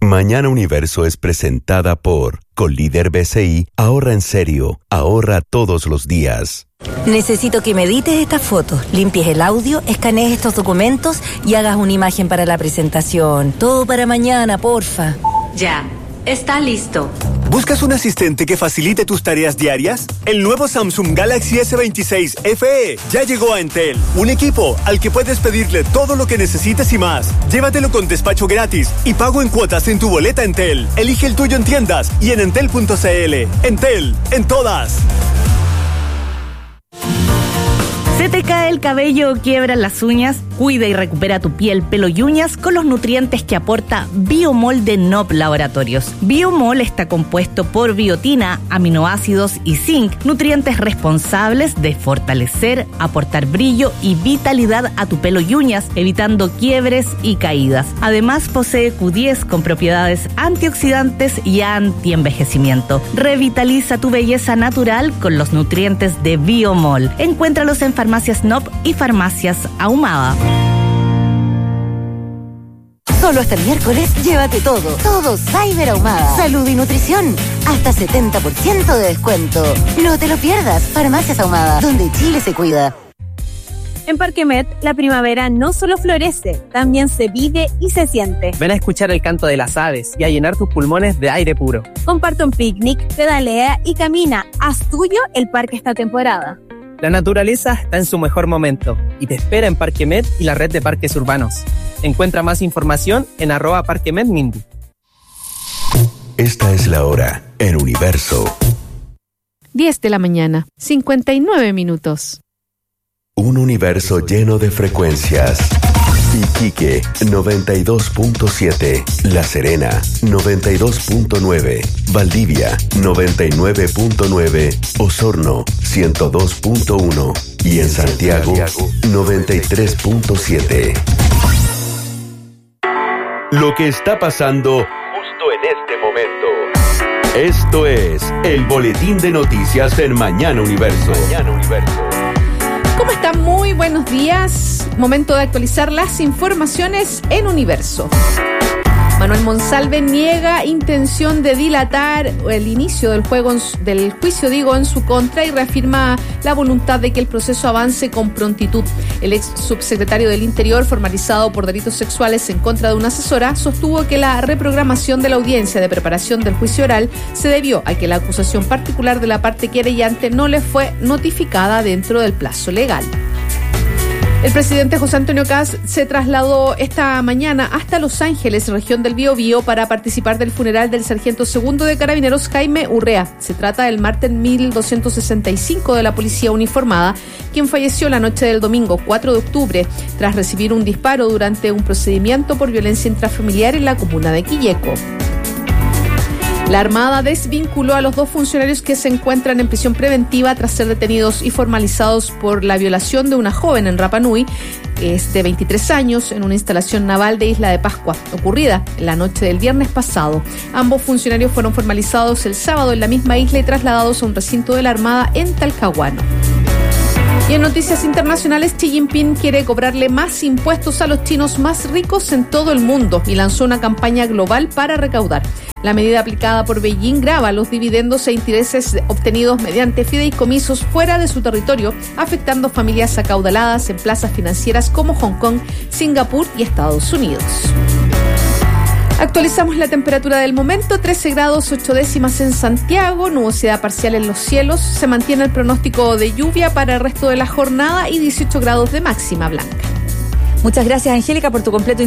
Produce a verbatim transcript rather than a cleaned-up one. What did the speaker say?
Mañana Universo es presentada por Colíder B C I. Ahorra en serio. Ahorra todos los días. Necesito que me edites estas fotos, limpies el audio, escanees estos documentos y hagas una imagen para la presentación. Todo para mañana, porfa. Ya, está listo. ¿Buscas un asistente que facilite tus tareas diarias? El nuevo Samsung Galaxy S veintiséis F E ya llegó a Entel. Un equipo al que puedes pedirle todo lo que necesites y más. Llévatelo con despacho gratis y pago en cuotas en tu boleta Entel. Elige el tuyo en tiendas y en entel punto c l. Entel, en todas. ¿Se te cae el cabello o quiebran las uñas? Cuida y recupera tu piel, pelo y uñas con los nutrientes que aporta Biomol de N O P Laboratorios. Biomol está compuesto por biotina, aminoácidos y zinc, nutrientes responsables de fortalecer, aportar brillo y vitalidad a tu pelo y uñas, evitando quiebres y caídas. Además, posee Q diez con propiedades antioxidantes y antienvejecimiento. Revitaliza tu belleza natural con los nutrientes de Biomol. Encuéntralos en farmacias N O P y farmacias Ahumada. Solo hasta el miércoles, llévate todo. Todo Cyber Ahumada. Salud y nutrición. Hasta setenta por ciento de descuento. No te lo pierdas. Farmacias Ahumada, donde Chile se cuida. En Parque Met, la primavera no solo florece, también se vive y se siente. Ven a escuchar el canto de las aves y a llenar tus pulmones de aire puro. Comparte un picnic, pedalea y camina. Haz tuyo el parque esta temporada. La naturaleza está en su mejor momento y te espera en Parque Met y la red de parques urbanos. Encuentra más información en arroba Parque Met Mindy. Esta es la hora en Universo. diez de la mañana, cincuenta y nueve minutos. Un universo lleno de frecuencias. Iquique, noventa y dos punto siete. La Serena, noventa y dos punto nueve. Valdivia, noventa y nueve punto nueve. Osorno, ciento dos punto uno. Y en Santiago, noventa y tres punto siete. Lo que está pasando justo en este momento. Esto es el Boletín de Noticias en Mañana Universo. Mañana Universo. ¿Cómo están? Muy buenos días. Momento de actualizar las informaciones en Universo. Manuel Monsalve niega intención de dilatar el inicio del, juego en su, del juicio digo, en su contra y reafirma la voluntad de que el proceso avance con prontitud. El ex subsecretario del Interior, formalizado por delitos sexuales en contra de una asesora, sostuvo que la reprogramación de la audiencia de preparación del juicio oral se debió a que la acusación particular de la parte querellante no le fue notificada dentro del plazo legal. El presidente José Antonio Kast se trasladó esta mañana hasta Los Ángeles, región del Biobío, para participar del funeral del sargento segundo de Carabineros Jaime Urrea. Se trata del mártir mil doscientos sesenta y cinco de la policía uniformada, quien falleció la noche del domingo cuatro de octubre tras recibir un disparo durante un procedimiento por violencia intrafamiliar en la comuna de Quilleco. La Armada desvinculó a los dos funcionarios que se encuentran en prisión preventiva tras ser detenidos y formalizados por la violación de una joven en Rapa Nui, es de veintitrés años, en una instalación naval de Isla de Pascua, ocurrida la noche del viernes pasado. Ambos funcionarios fueron formalizados el sábado en la misma isla y trasladados a un recinto de la Armada en Talcahuano. Y en noticias internacionales, Xi Jinping quiere cobrarle más impuestos a los chinos más ricos en todo el mundo y lanzó una campaña global para recaudar. La medida aplicada por Beijing grava los dividendos e intereses obtenidos mediante fideicomisos fuera de su territorio, afectando familias acaudaladas en plazas financieras como Hong Kong, Singapur y Estados Unidos. Actualizamos la temperatura del momento, trece grados ocho décimas en Santiago, nubosidad parcial en los cielos, se mantiene el pronóstico de lluvia para el resto de la jornada y dieciocho grados de máxima blanca. Muchas gracias, Angélica, por tu completo